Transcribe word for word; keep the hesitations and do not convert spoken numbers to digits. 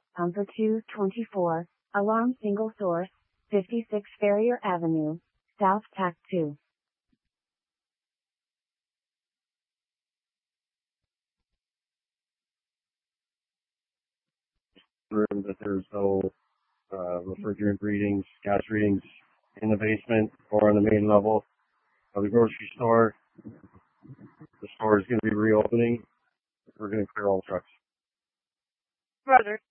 Pumper two twenty-four, alarm single source, fifty-six Farrier Avenue, South Tac two. Room that there's no uh, refrigerant readings, gas readings in the basement or on the main level of the grocery store. The store is going to be reopening. We're going to clear all trucks. Roger.